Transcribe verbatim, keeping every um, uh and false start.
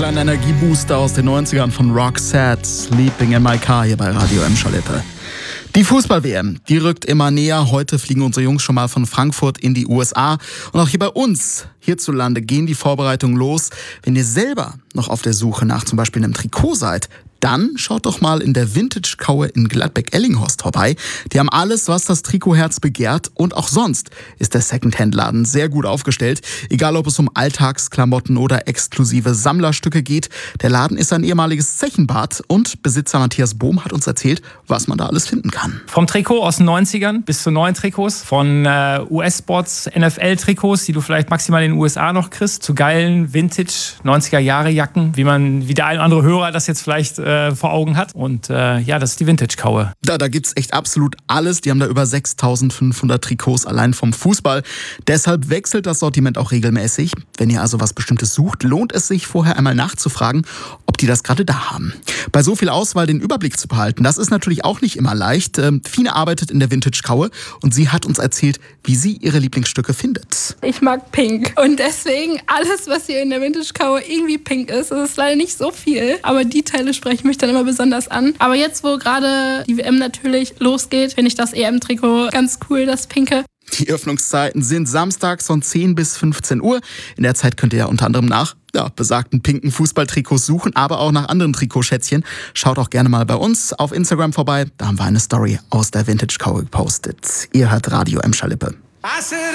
Kleiner Energiebooster aus den neunzigern von Roxette, Sleeping in My Car hier bei Radio Emscher Lippe. Die Fußball-W M, die rückt immer näher. Heute fliegen unsere Jungs schon mal von Frankfurt in die U S A. Und auch hier bei uns, hierzulande, gehen die Vorbereitungen los. Wenn ihr selber noch auf der Suche nach zum Beispiel einem Trikot seid, dann schaut doch mal in der Vintage-Kaue in Gladbeck-Ellinghorst vorbei. Die haben alles, was das Trikotherz begehrt. Und auch sonst ist der Secondhand-Laden sehr gut aufgestellt. Egal, ob es um Alltagsklamotten oder exklusive Sammlerstücke geht. Der Laden ist ein ehemaliges Zechenbad. Und Besitzer Matthias Bohm hat uns erzählt, was man da alles finden kann. Vom Trikot aus den neunzigern bis zu neuen Trikots. Von äh, U S-Sports, N F L-Trikots, die du vielleicht maximal in den U S A noch kriegst. Zu geilen Vintage-neunziger-Jahre-Jacken, wie man, wie der ein oder andere Hörer das jetzt vielleicht äh, vor Augen hat. Und äh, ja, das ist die Vintage-Kaue. Da, da gibt's echt absolut alles. Die haben da über sechstausendfünfhundert Trikots allein vom Fußball. Deshalb wechselt das Sortiment auch regelmäßig. Wenn ihr also was Bestimmtes sucht, lohnt es sich vorher einmal nachzufragen, ob die das gerade da haben. Bei so viel Auswahl den Überblick zu behalten, das ist natürlich auch nicht immer leicht. Ähm, Fine arbeitet in der Vintage-Kaue und sie hat uns erzählt, wie sie ihre Lieblingsstücke findet. Ich mag Pink und deswegen alles, was hier in der Vintage-Kaue irgendwie pink ist. Es ist leider nicht so viel, aber die Teile sprechen mich dann immer besonders an. Aber jetzt, wo gerade die W M natürlich losgeht, finde ich das E M-Trikot ganz cool, das Pinke. Die Öffnungszeiten sind samstags von zehn bis fünfzehn Uhr. In der Zeit könnt ihr ja unter anderem nach ja, besagten pinken Fußballtrikots suchen, aber auch nach anderen Trikotschätzchen. Schaut auch gerne mal bei uns auf Instagram vorbei. Da haben wir eine Story aus der Vintage-Kaue gepostet. Ihr hört Radio Emscher Lippe.